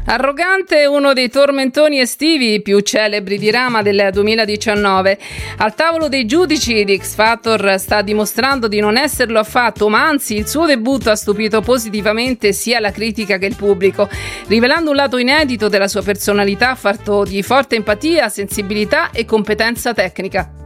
Arrogante è uno dei tormentoni estivi più celebri di Rama del 2019. Al tavolo dei giudici di X Factor sta dimostrando di non esserlo affatto, ma anzi il suo debutto ha stupito positivamente sia la critica che il pubblico, rivelando un lato inedito della sua personalità fatto di forte empatia, sensibilità e competenza tecnica.